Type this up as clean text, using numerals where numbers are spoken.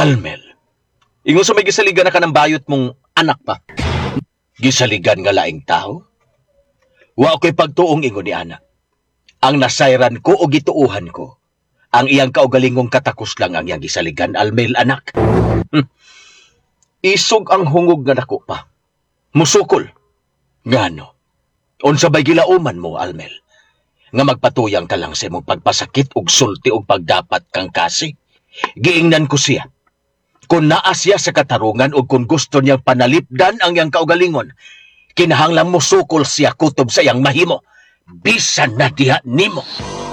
Almel, ingon sa may gisaligan na ka ng bayot mong anak pa. Gisaligan nga laing tao? Wa ko'y pagtuong ingon ni anak. Ang nasayran ko o gituuhan ko, ang iyang kaugalingong katakos lang ang iyang gisaligan, Almel, anak. Isog ang hungog nga nako pa. Musukol. Ngano? Unsa bay gilauman mo, Almel? Nga magpatuyang ka lang sa imong pagpasakit ug sulti ug pagdapat kang kasi. Giingnan ko siya. Kung naa siya sa katarungan ug kung gusto niyang panalipdan ang iyang kaugalingon, kinahanglang musukol siya kutob sa iyang mahimo. Bisan na diha nimo.